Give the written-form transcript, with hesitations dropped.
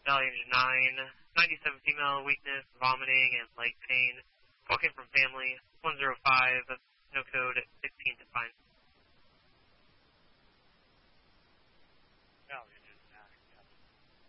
Valley Engine 9, 97 female, weakness, vomiting, and leg pain. Walking from family, 105, no code, 16 to find. Valley